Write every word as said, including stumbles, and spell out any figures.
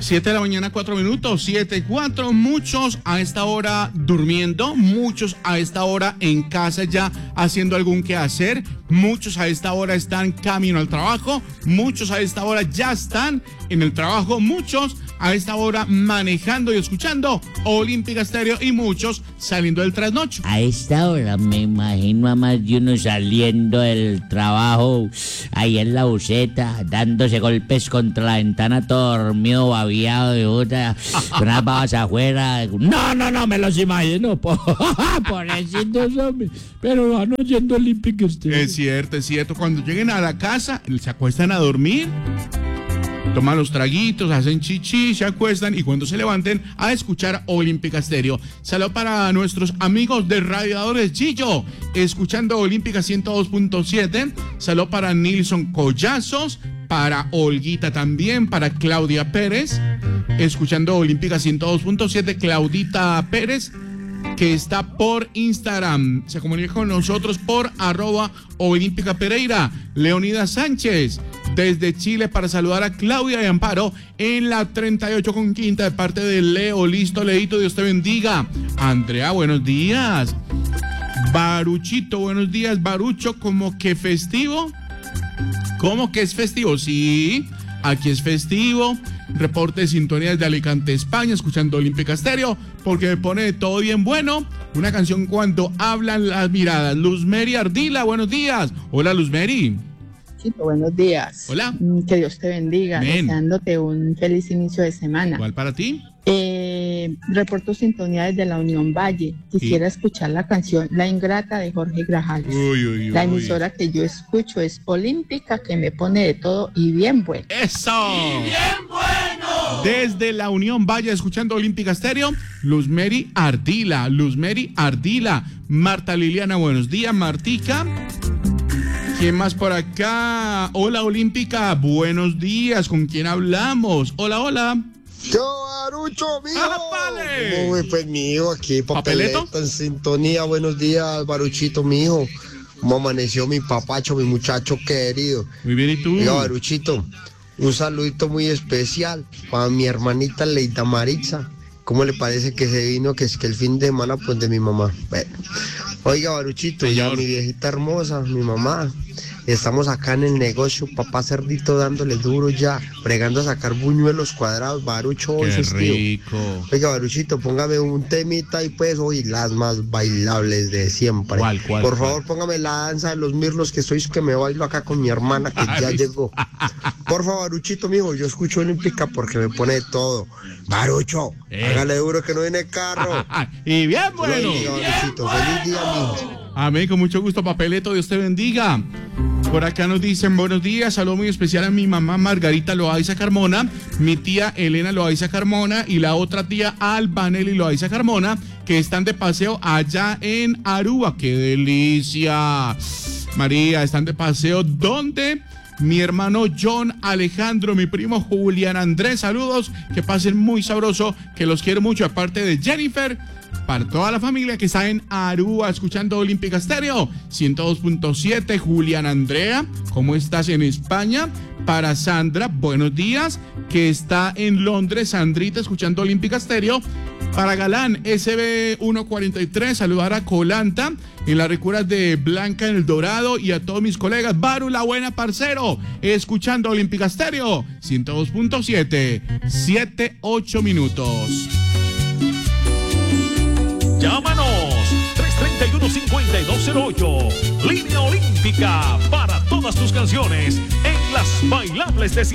siete de la mañana, cuatro minutos, siete, cuatro, muchos a esta hora durmiendo, muchos a esta hora en casa ya haciendo algún quehacer, muchos a esta hora están camino al trabajo, muchos a esta hora ya están en el trabajo, muchos a esta hora manejando y escuchando Olímpica Estéreo y muchos saliendo del trasnocho. A esta hora me imagino a más de uno saliendo del trabajo ahí en la buceta, dándose golpes contra la ventana, todo dormido, babiado de otra, con unas babas afuera. No, no, no, me los imagino, por, pobrecitos hombres, pero van oyendo Olímpica Estéreo. Es cierto, es cierto, cuando lleguen a la casa se acuestan a dormir, toman los traguitos, hacen chichi, se acuestan y cuando se levanten a escuchar Olímpica Estéreo. Saludos para nuestros amigos de Radiadores Gillo, escuchando Olímpica ciento dos punto siete. Saludos para Nilson Collazos, para Olguita también, para Claudia Pérez, escuchando Olímpica ciento dos punto siete. Claudita Pérez, que está por Instagram, se comunica con nosotros por arroba Olímpica Pereira. Leonidas Sánchez, desde Chile, para saludar a Claudia y Amparo en la treinta y ocho con quinta de parte de Leo. Listo, Leito, Dios te bendiga. Andrea, buenos días. Baruchito, buenos días. Barucho, ¿como que festivo? ¿Cómo que es festivo? Sí, aquí es festivo. Reporte de sintonía desde Alicante, España, escuchando Olímpica Estéreo, porque me pone todo bien bueno. Una canción cuando hablan las miradas. Luzmeri Ardila, buenos días. Hola, Luzmeri. Chito, buenos días. Hola. Que Dios te bendiga, Amén. Deseándote un feliz inicio de semana. ¿Cuál para ti? Eh, reporto sintonía desde la Unión Valle. Quisiera ¿Sí? escuchar la canción La Ingrata de Jorge Grajales. Uy, uy, uy. La emisora que yo escucho es Olímpica, que me pone de todo y bien bueno. ¡Eso! ¡Y bien bueno! Desde la Unión Valle, escuchando Olímpica Estéreo, Luzmeri Ardila, Luzmeri Ardila. Marta Liliana, buenos días, Martica. ¿Quién más por acá? Hola, Olímpica, buenos días. ¿Con quién hablamos? Hola, hola. Yo, Barucho, mijo. ¡Ah, vale! ¿Cómo, pues, mijo, aquí, ¿Papeleto? papeleto en sintonía. Buenos días, Baruchito, mijo. ¿Cómo amaneció mi papacho, mi muchacho querido? Muy bien, ¿y tú? Oiga, Baruchito, un saludito muy especial para mi hermanita Leita Maritza. ¿Cómo le parece que se vino? Que es que el fin de semana, pues, de mi mamá. Bueno. Oiga, Baruchito, ya mi viejita hermosa, mi mamá. Estamos acá en el negocio, papá Cerdito dándole duro ya, bregando a sacar buñuelos cuadrados, Barucho. Qué festivo. rico. Oiga, Baruchito, póngame un temita y pues hoy las más bailables de siempre. ¿Cuál, cuál, Por cuál? favor, póngame la danza de los mirlos, que soy que me bailo acá con mi hermana que ya Ay, llegó. Por favor, Baruchito, mijo, yo escucho Olímpica porque me pone de todo. Barucho, Eh. hágale duro que no viene carro. Y bien bueno. Oiga, Baruchito, feliz día, mijo. Amén, con mucho gusto, Papeleto, Dios te bendiga. Por acá nos dicen buenos días, saludo muy especial a mi mamá Margarita Loaiza Carmona, mi tía Elena Loaiza Carmona y la otra tía Albanelli Loaiza Carmona, que están de paseo allá en Aruba. ¡Qué delicia! María, están de paseo donde mi hermano John Alejandro, mi primo Julián Andrés, saludos, que pasen muy sabroso, que los quiero mucho, aparte de Jennifer, para toda la familia que está en Aruba escuchando Olímpica Estéreo ciento dos punto siete. Julián Andrea, ¿cómo estás en España? Para Sandra, buenos días, que está en Londres, Sandrita, escuchando Olímpica Estéreo. Para Galán, S B ciento cuarenta y tres, saludar a Colanta en las recuras de Blanca en el Dorado y a todos mis colegas. Baru, la buena, parcero, escuchando Olímpica Estéreo ciento dos punto siete, siete, ocho minutos. Llámanos tres treinta y uno, cincuenta y dos cero ocho. Línea Olímpica para todas tus canciones en las bailables de